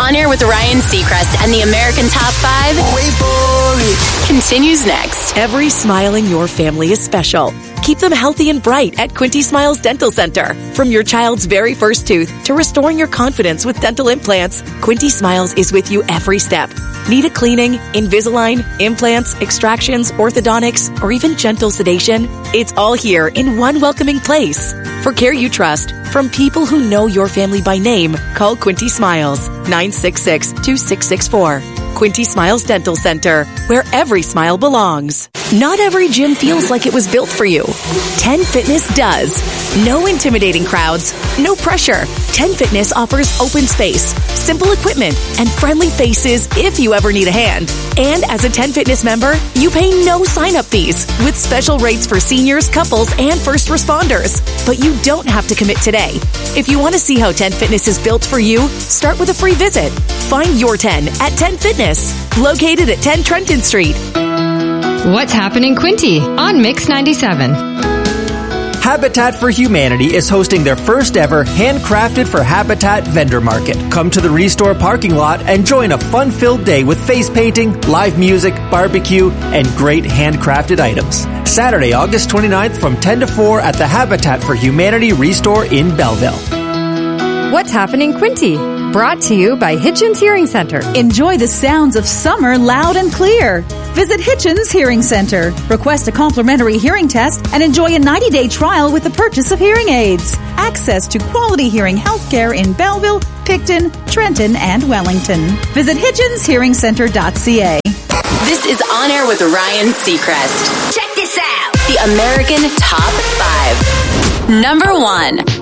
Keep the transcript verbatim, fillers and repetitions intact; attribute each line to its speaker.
Speaker 1: On Air with Ryan Seacrest and the American Top five
Speaker 2: Wait for it.
Speaker 1: continues next.
Speaker 3: Every smile in your family is special. Keep them healthy and bright at Quinty Smiles Dental Center. From your child's very first tooth to restoring your confidence with dental implants, Quinty Smiles is with you every step. Need a cleaning, Invisalign, implants, extractions, orthodontics, or even gentle sedation? It's all here in one welcoming place. For care you trust, from people who know your family by name, call Quinty Smiles, nine six six, two six six four. Quinty Smiles Dental Center, where every smile belongs. Not every gym feels like it was built for you. ten Fitness does. No intimidating crowds, no pressure. ten Fitness offers open space, simple equipment, and friendly faces if you ever need a hand. And as a ten Fitness member, you pay no sign-up fees with special rates for seniors, couples, and first responders. But you don't have to commit today. If you want to see how ten Fitness is built for you, start with a free visit. Find your ten at ten Fitness, located at ten Trenton Street.
Speaker 4: What's happening, Quinty? On Mix ninety-seven.
Speaker 5: Habitat for Humanity is hosting their first ever Handcrafted for Habitat vendor market. Come to the Restore parking lot and join a fun-filled day with face painting, live music, barbecue, and great handcrafted items. Saturday, August twenty-ninth from ten to four at the Habitat for Humanity Restore in Belleville.
Speaker 4: What's happening, Quinty? Brought to you by Hitchens Hearing Center.
Speaker 6: Enjoy the sounds of summer loud and clear. Visit Hitchens Hearing Center. Request a complimentary hearing test and enjoy a ninety-day trial with the purchase of hearing aids. Access to quality hearing healthcare in Belleville, Picton, Trenton, and Wellington. Visit hitchens hearing center dot c a.
Speaker 1: This is On Air with Ryan Seacrest. Check this out. The American Top five. Number one.